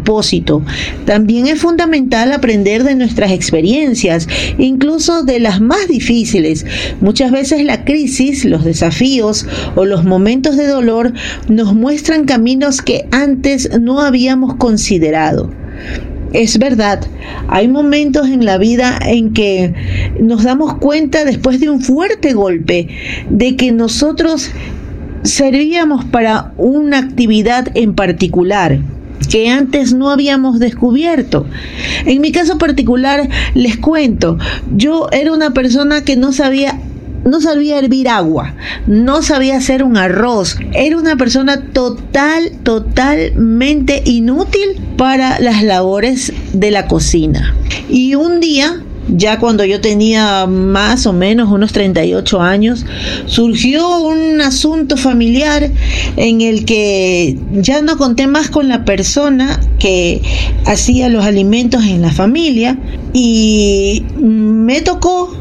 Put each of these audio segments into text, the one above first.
propósito. También es fundamental aprender de nuestras experiencias, incluso de las más difíciles. Muchas veces la crisis, los desafíos o los momentos de dolor nos muestran caminos que antes no habíamos considerado. Es verdad, hay momentos en la vida en que nos damos cuenta después de un fuerte golpe de que nosotros servíamos para una actividad en particular que antes no habíamos descubierto. En mi caso particular les cuento, yo era una persona que no sabía hervir agua, no sabía hacer un arroz, era una persona totalmente inútil para las labores de la cocina. Y un día, ya cuando yo tenía más o menos unos 38 años, surgió un asunto familiar en el que ya no conté más con la persona que hacía los alimentos en la familia y me tocó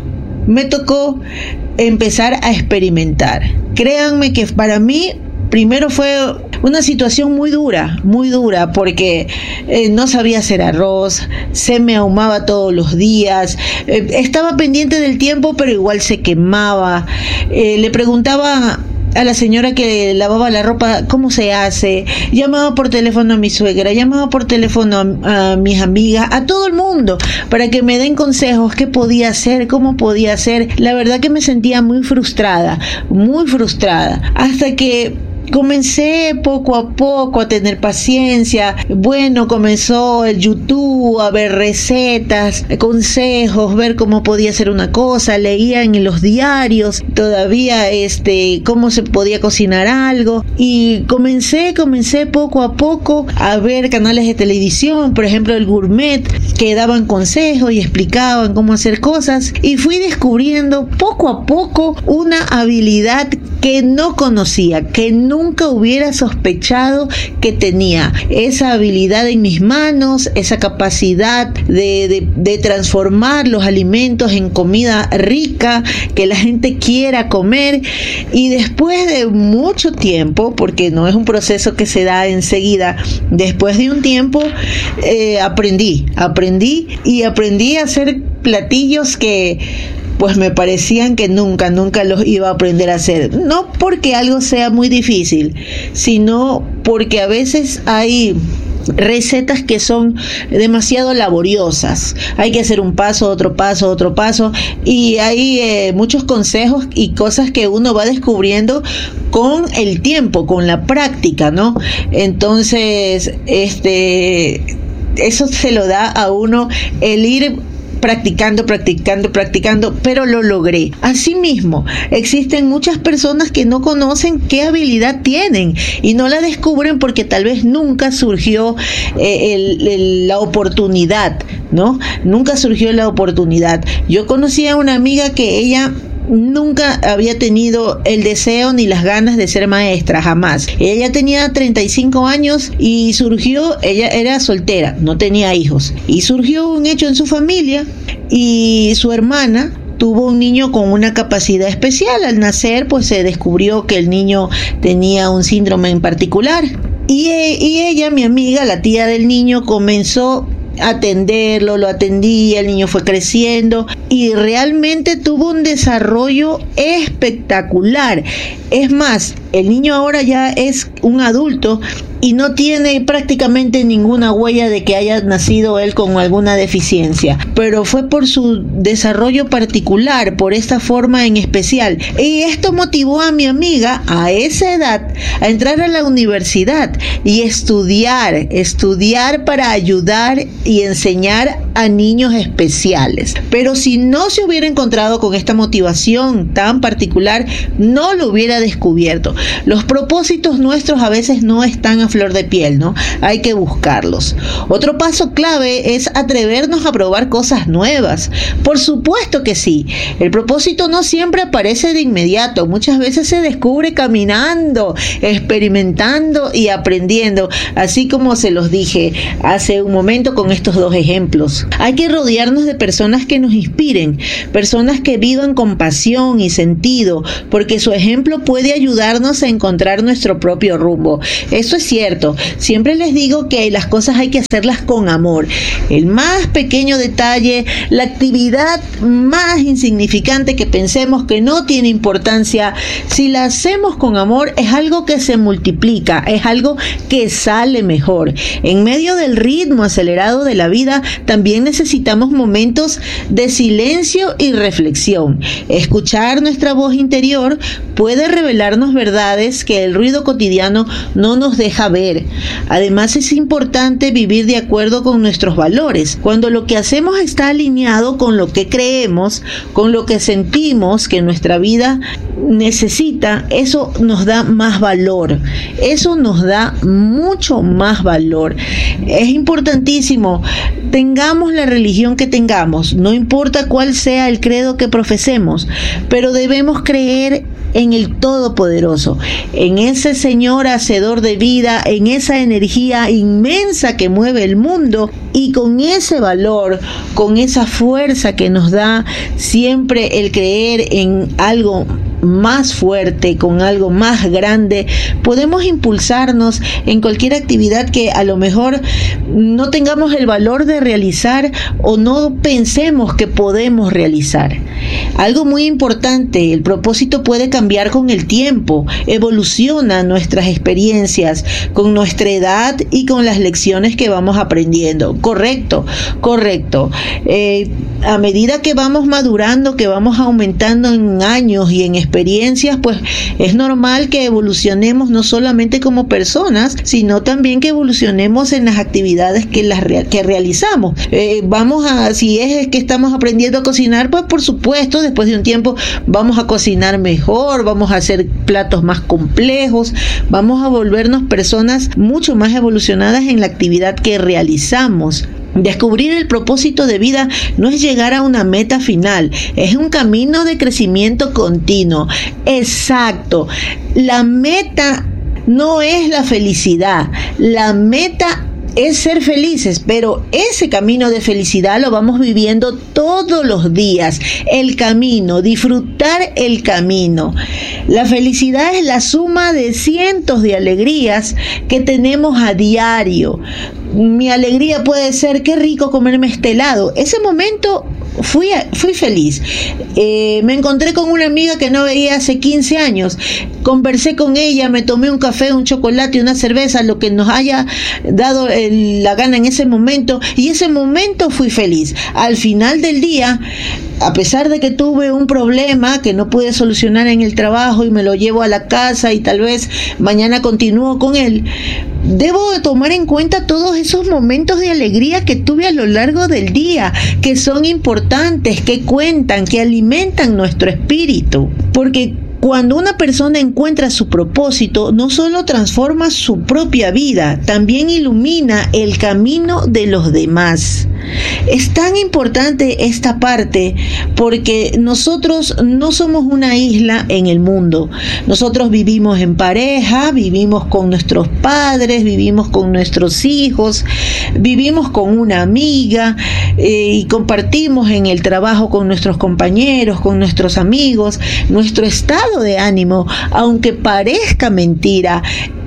empezar a experimentar. Créanme que para mí primero fue una situación muy dura, porque no sabía hacer arroz, se me ahumaba todos los días, estaba pendiente del tiempo, pero igual se quemaba. Le preguntaba a la señora que lavaba la ropa cómo se hace, llamaba por teléfono a mi suegra, llamaba por teléfono a mis amigas, a todo el mundo, para que me den consejos, qué podía hacer, cómo podía hacer. La verdad que me sentía muy frustrada, hasta que comencé poco a poco a tener paciencia. Bueno, comenzó el YouTube, a ver recetas, consejos, ver cómo podía hacer una cosa, leía en los diarios todavía cómo se podía cocinar algo y comencé poco a poco a ver canales de televisión, por ejemplo el Gourmet, que daban consejos y explicaban cómo hacer cosas, y fui descubriendo poco a poco una habilidad que no conocía, que nunca hubiera sospechado que tenía. Esa habilidad en mis manos, esa capacidad de transformar los alimentos en comida rica, que la gente quiera comer. Y después de mucho tiempo, porque no es un proceso que se da enseguida, después de un tiempo aprendí a hacer platillos que pues me parecían que nunca los iba a aprender a hacer. No porque algo sea muy difícil, sino porque a veces hay recetas que son demasiado laboriosas. Hay que hacer un paso, otro paso, y hay muchos consejos y cosas que uno va descubriendo con el tiempo, con la práctica, ¿no? Entonces, eso se lo da a uno el ir practicando, pero lo logré. Asimismo, existen muchas personas que no conocen qué habilidad tienen y no la descubren porque tal vez nunca surgió la oportunidad, ¿no? Nunca surgió la oportunidad. Yo conocí a una amiga que ella nunca había tenido el deseo ni las ganas de ser maestra, jamás. Ella tenía 35 años y ella era soltera, no tenía hijos, y surgió un hecho en su familia y su hermana tuvo un niño con una capacidad especial. Al nacer, pues se descubrió que el niño tenía un síndrome en particular y ella, mi amiga, la tía del niño, comenzó a atenderlo, lo atendía, el niño fue creciendo y realmente tuvo un desarrollo espectacular. Es más, el niño ahora ya es un adulto y no tiene prácticamente ninguna huella de que haya nacido él con alguna deficiencia, pero fue por su desarrollo particular, por esta forma en especial. Y esto motivó a mi amiga a esa edad a entrar a la universidad y estudiar para ayudar y enseñar a niños especiales. Pero si no se hubiera encontrado con esta motivación tan particular, no lo hubiera descubierto. Los propósitos nuestros a veces no están a flor de piel, ¿no? Hay que buscarlos. Otro paso clave es atrevernos a probar cosas nuevas. Por supuesto que sí. El propósito no siempre aparece de inmediato. Muchas veces se descubre caminando, experimentando y aprendiendo, así como se los dije hace un momento con estos dos ejemplos. Hay que rodearnos de personas que nos inspiren, personas que vivan con pasión y sentido, porque su ejemplo puede ayudarnos a encontrar nuestro propio rumbo. Eso es cierto. cierto, siempre les digo que las cosas hay que hacerlas con amor. El más pequeño detalle, la actividad más insignificante que pensemos que no tiene importancia, si la hacemos con amor es algo que se multiplica, es algo que sale mejor. En medio del ritmo acelerado de la vida, también necesitamos momentos de silencio y reflexión. Escuchar nuestra voz interior puede revelarnos verdades que el ruido cotidiano no nos deja ver. Además, es importante vivir de acuerdo con nuestros valores. Cuando lo que hacemos está alineado con lo que creemos, con lo que sentimos que nuestra vida necesita, eso nos da más valor. Eso nos da mucho más valor. Es importantísimo, tengamos la religión que tengamos, no importa cuál sea el credo que profesemos, pero debemos creer en el Todopoderoso, en ese Señor hacedor de vida, en esa energía inmensa que mueve el mundo, y con ese valor, con esa fuerza que nos da siempre el creer en algo más fuerte, con algo más grande, podemos impulsarnos en cualquier actividad que a lo mejor no tengamos el valor de realizar o no pensemos que podemos realizar. Algo muy importante, el propósito puede cambiar con el tiempo, evoluciona nuestras experiencias, con nuestra edad y con las lecciones que vamos aprendiendo. Correcto. A medida que vamos madurando, que vamos aumentando en años y en experiencias, pues es normal que evolucionemos no solamente como personas, sino también que evolucionemos en las actividades que realizamos. Si es que estamos aprendiendo a cocinar, pues por supuesto, después de un tiempo vamos a cocinar mejor, vamos a hacer platos más complejos, vamos a volvernos personas mucho más evolucionadas en la actividad que realizamos. Descubrir el propósito de vida no es llegar a una meta final, es un camino de crecimiento continuo. Exacto. La meta no es la felicidad, la meta es ser felices, pero ese camino de felicidad lo vamos viviendo todos los días. El camino, disfrutar el camino. La felicidad es la suma de cientos de alegrías que tenemos a diario. Mi alegría puede ser, qué rico comerme este helado. Ese momento fui feliz. Me encontré con una amiga que no veía hace 15 años. Conversé con ella, me tomé un café, un chocolate, una cerveza, lo que nos haya dado la gana en ese momento, y ese momento fui feliz. Al final del día, a pesar de que tuve un problema que no pude solucionar en el trabajo y me lo llevo a la casa y tal vez mañana continúo con él, debo de tomar en cuenta todos esos momentos de alegría que tuve a lo largo del día, que son importantes, que cuentan, que alimentan nuestro espíritu. Porque cuando una persona encuentra su propósito, no solo transforma su propia vida, también ilumina el camino de los demás. Es tan importante esta parte porque nosotros no somos una isla en el mundo. Nosotros vivimos en pareja, vivimos con nuestros padres, vivimos con nuestros hijos, vivimos con una amiga y compartimos en el trabajo con nuestros compañeros, con nuestros amigos. Nuestro estado de ánimo, aunque parezca mentira,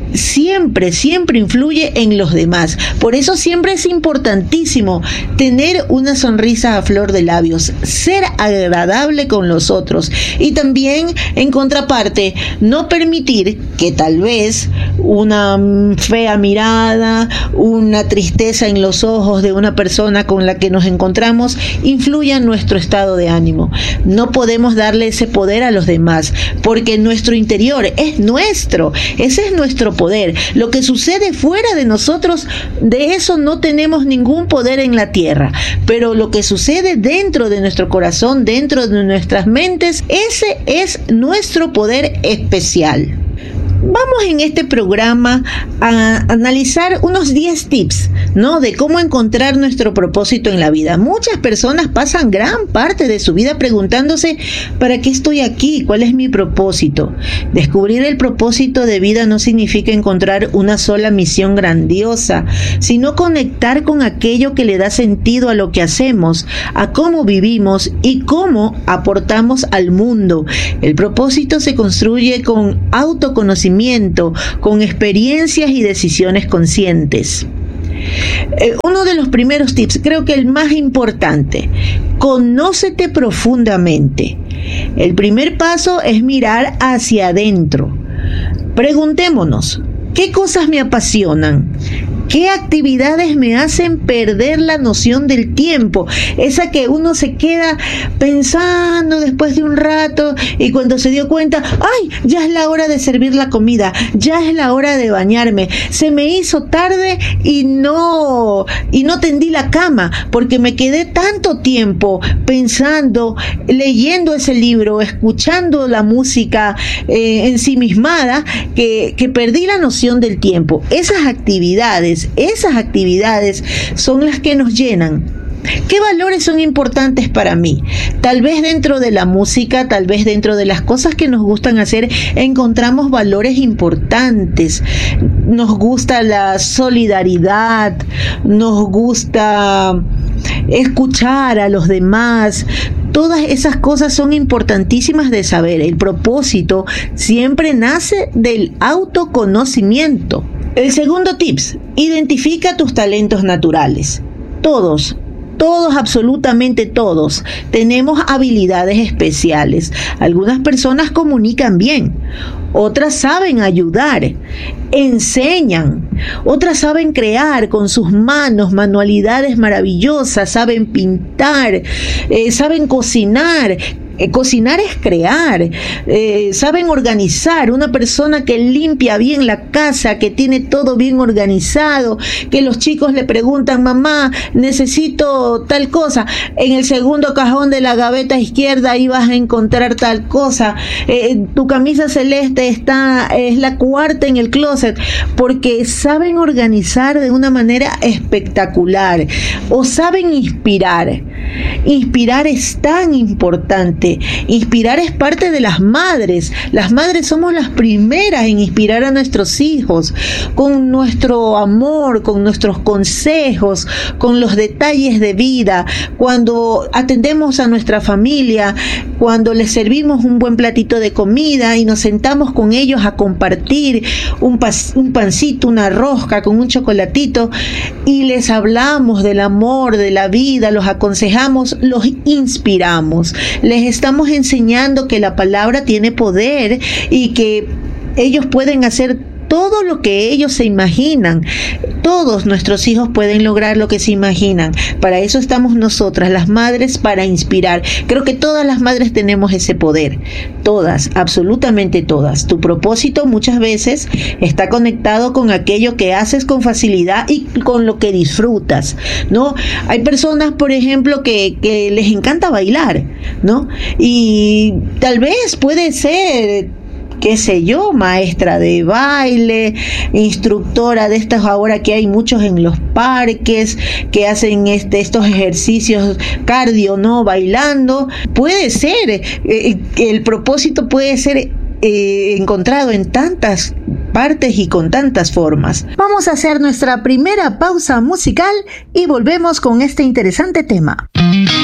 siempre influye en los demás. Por eso siempre es importantísimo tener una sonrisa a flor de labios, ser agradable con los otros, y también, en contraparte, no permitir que tal vez una fea mirada, una tristeza en los ojos de una persona con la que nos encontramos influya en nuestro estado de ánimo. No podemos darle ese poder a los demás, porque nuestro interior es nuestro, ese es nuestro poder. Lo que sucede fuera de nosotros, de eso no tenemos ningún poder en la tierra, pero lo que sucede dentro de nuestro corazón, dentro de nuestras mentes, ese es nuestro poder especial. Vamos en este programa a analizar unos 10 tips, ¿no?, de cómo encontrar nuestro propósito en la vida. Muchas personas pasan gran parte de su vida preguntándose, ¿para qué estoy aquí? ¿Cuál es mi propósito? Descubrir el propósito de vida no significa encontrar una sola misión grandiosa, sino conectar con aquello que le da sentido a lo que hacemos, a cómo vivimos y cómo aportamos al mundo. El propósito se construye con autoconocimiento autoconocimiento, con experiencias y decisiones conscientes. Uno de los primeros tips, creo que el más importante: conócete profundamente. El primer paso es mirar hacia adentro. Preguntémonos, ¿qué cosas me apasionan? ¿Qué actividades me hacen perder la noción del tiempo? Esa que uno se queda pensando después de un rato y cuando se dio cuenta, ¡ay! Ya es la hora de servir la comida, ya es la hora de bañarme. Se me hizo tarde y no tendí la cama porque me quedé tanto tiempo pensando, leyendo ese libro, escuchando la música ensimismada que perdí la noción del tiempo. Esas actividades son las que nos llenan. ¿Qué valores son importantes para mí? Tal vez dentro de la música, tal vez dentro de las cosas que nos gustan hacer, encontramos valores importantes. Nos gusta la solidaridad, nos gusta escuchar a los demás. Todas esas cosas son importantísimas de saber. El propósito siempre nace del autoconocimiento. El segundo tips: identifica tus talentos naturales. Todos, absolutamente todos, tenemos habilidades especiales. Algunas personas comunican bien, otras saben ayudar, enseñan, otras saben crear con sus manos, manualidades maravillosas, saben pintar, saben cocinar. Cocinar es crear, saben organizar. Una persona que limpia bien la casa, que tiene todo bien organizado, que los chicos le preguntan, mamá, necesito tal cosa, en el segundo cajón de la gaveta izquierda ahí vas a encontrar tal cosa, tu camisa celeste es la cuarta en el closet, porque saben organizar de una manera espectacular, o saben inspirar. Inspirar es tan importante. Inspirar es parte de las madres. Las madres somos las primeras en inspirar a nuestros hijos con nuestro amor, con nuestros consejos, con los detalles de vida. Cuando atendemos a nuestra familia, cuando les servimos un buen platito de comida y nos sentamos con ellos a compartir un pancito, una rosca con un chocolatito y les hablamos del amor, de la vida, los aconsejamos, los inspiramos. Les estamos enseñando que la palabra tiene poder y que ellos pueden hacer todo lo que ellos se imaginan. Todos nuestros hijos pueden lograr lo que se imaginan. Para eso estamos nosotras, las madres, para inspirar. Creo que todas las madres tenemos ese poder. Todas, absolutamente todas. Tu propósito muchas veces está conectado con aquello que haces con facilidad y con lo que disfrutas, ¿no? Hay personas, por ejemplo, que les encanta bailar, ¿no? Y tal vez puede ser, qué sé yo, maestra de baile, instructora de estas ahora que hay muchos en los parques, que hacen estos ejercicios cardio, ¿no? Bailando. Puede ser, el propósito puede ser encontrado en tantas partes y con tantas formas. Vamos a hacer nuestra primera pausa musical y volvemos con este interesante tema.